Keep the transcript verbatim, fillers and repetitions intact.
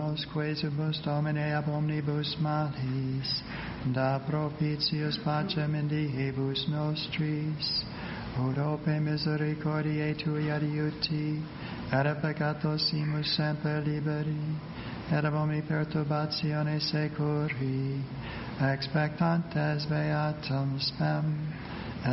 Dominus quesibus Domine ab omnibus malis, da propitius pacem in diebus nostris, ut ope misericordiae Tui adiuti, et a peccatosimus semper liberi, et ab omni perturbatione securi, expectantes beatum spem,